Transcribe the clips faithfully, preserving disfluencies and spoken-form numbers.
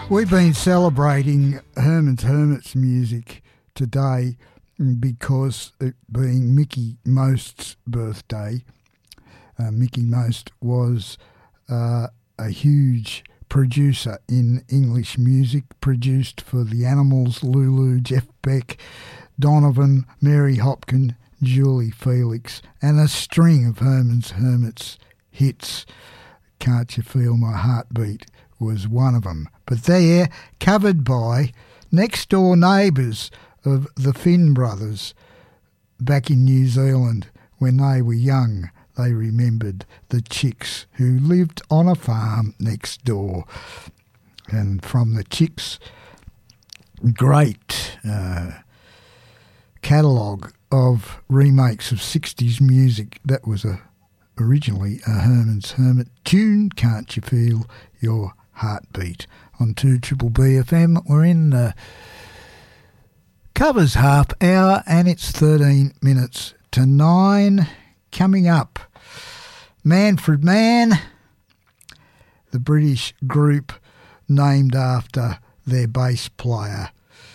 We've been celebrating Herman's Hermits music today because it being Mickie Most's birthday. Uh, Mickie Most was uh, a huge producer in English music, produced for The Animals, Lulu, Jeff Beck, Donovan, Mary Hopkin, Julie Felix, and a string of Herman's Hermits hits. Can't You Feel My Heartbeat was one of them. But they're covered by next door neighbours of the Finn brothers back in New Zealand when they were young. They remembered the Chicks who lived on a farm next door. And from the Chicks, great uh, catalogue of remakes of sixties music. That was a originally a Herman's Hermit tune, Can't You Feel Your Heartbeat. On two Triple B F M, we're in the covers half hour and it's thirteen minutes to nine. Coming up, Manfred Mann, the British group named after their bass player.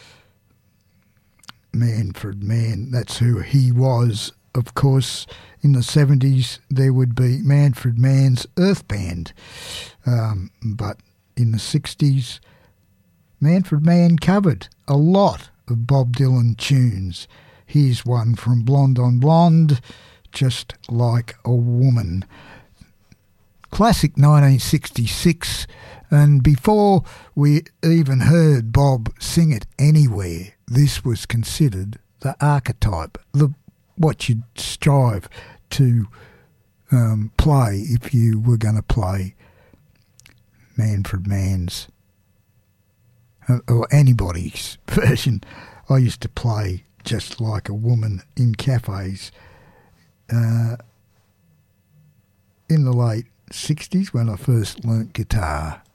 Manfred Mann, that's who he was. Of course, in the seventies there would be Manfred Mann's Earth Band, um, but in the sixties Manfred Mann covered a lot of Bob Dylan tunes. Here's one from Blonde on Blonde, Just Like a Woman. Classic nineteen sixty-six, and before we even heard Bob sing it anywhere, this was considered the archetype, the what you'd strive to um, play if you were going to play Manfred Mann's uh, or anybody's version. I used to play Just Like a Woman in cafes uh, in the late sixties when I first learnt guitar.